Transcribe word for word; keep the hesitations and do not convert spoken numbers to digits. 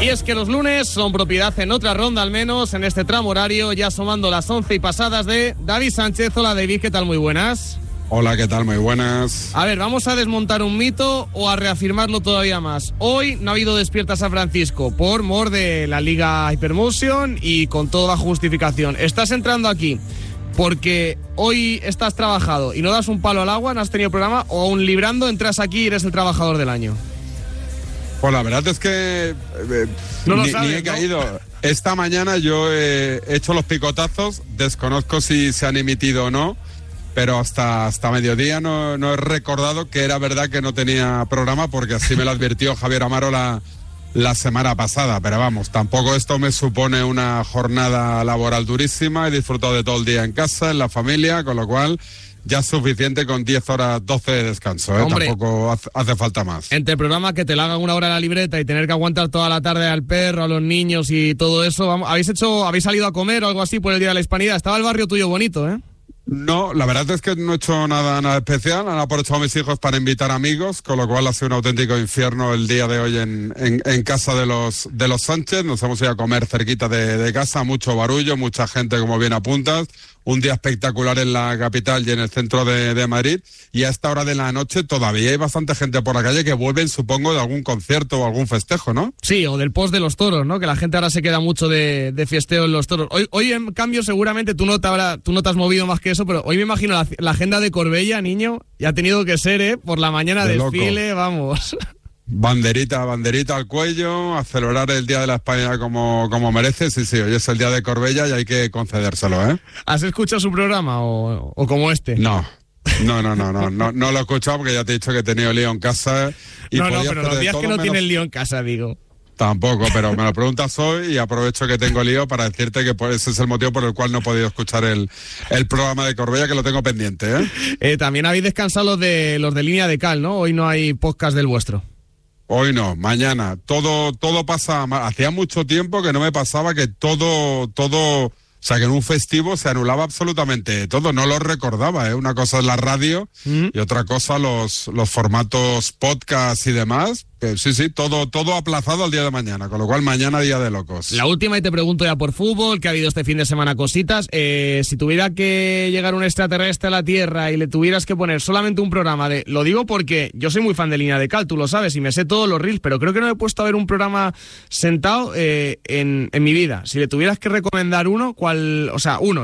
Y es que los lunes son propiedad en otra ronda, al menos en este tramo horario, ya sumando las once y pasadas, de David Sánchez. Hola David, ¿qué tal? Muy buenas. Hola, ¿qué tal? Muy buenas. A ver, ¿vamos a desmontar un mito o a reafirmarlo todavía más? Hoy no ha habido Despierta San Francisco por mor de la Liga Hypermotion y con toda justificación. Estás entrando aquí porque hoy estás trabajado y no das un palo al agua, no has tenido programa, o aún librando entras aquí y eres el trabajador del año. Pues la verdad es que eh, no lo ni, sabes, ni he ¿no? caído. Esta mañana yo he hecho los picotazos, desconozco si se han emitido o no, pero hasta, hasta mediodía no, no he recordado que era verdad que no tenía programa, porque así me lo advirtió Javier Amaro la, la semana pasada. Pero vamos, tampoco esto me supone una jornada laboral durísima. He disfrutado de todo el día en casa, en la familia, con lo cual ya es suficiente con diez horas, doce de descanso, ¿eh? Hombre, tampoco hace, hace falta más. Entre el programa que te la hagan una hora en la libreta y tener que aguantar toda la tarde al perro, a los niños y todo eso, vamos, ¿habéis hecho, habéis salido a comer o algo así por el Día de la Hispanidad? Estaba el barrio tuyo bonito, ¿eh? No, la verdad es que no he hecho nada, nada especial. Han aprovechado a mis hijos para invitar amigos, con lo cual ha sido un auténtico infierno el día de hoy en, en, en casa de los de los Sánchez. Nos hemos ido a comer cerquita de, de casa, mucho barullo, mucha gente, como bien apuntas. Un día espectacular en la capital y en el centro de, de Madrid. Y a esta hora de la noche todavía hay bastante gente por la calle que vuelven, supongo, de algún concierto o algún festejo, ¿no? Sí, o del post de los toros, ¿no? Que la gente ahora se queda mucho de, de fiesteo en los toros. Hoy, hoy en cambio, seguramente tú no, te habrá, tú no te has movido más que eso, pero hoy me imagino la, la agenda de Corbella, niño, ya ha tenido que ser, ¿eh? Por la mañana de desfile, loco. Vamos. Banderita, banderita al cuello, a celebrar el Día de la España como, como merece. Sí, sí, hoy es el Día de Corbella y hay que concedérselo, ¿eh? ¿Has escuchado su programa o, o como este? No, no, no, no, no, no, no lo he escuchado porque ya te he dicho que he tenido lío en casa. Y no, no, pero los días que no menos... tienen lío en casa, digo. Tampoco, pero me lo preguntas hoy y aprovecho que tengo lío para decirte que ese es el motivo por el cual no he podido escuchar el, el programa de Corbella, que lo tengo pendiente, ¿eh? eh también habéis descansado los de, los de Línea de Cal, ¿no? Hoy no hay podcast del vuestro. Hoy no, mañana. Todo, todo pasa mal. Hacía mucho tiempo que no me pasaba que todo, todo, o sea, que en un festivo se anulaba absolutamente todo. No lo recordaba, ¿eh? Una cosa es la radio mm. y otra cosa los, los formatos podcast y demás. Que sí, sí, todo, todo aplazado al día de mañana, con lo cual mañana día de locos. La última, y te pregunto ya por fútbol, que ha habido este fin de semana cositas. Eh, si tuviera que llegar un extraterrestre a la Tierra y le tuvieras que poner solamente un programa de... Lo digo porque yo soy muy fan de Línea de Cal, tú lo sabes, y me sé todos los reels, pero creo que no me he puesto a ver un programa sentado eh, en, en mi vida. Si le tuvieras que recomendar uno, ¿cuál? O sea, uno.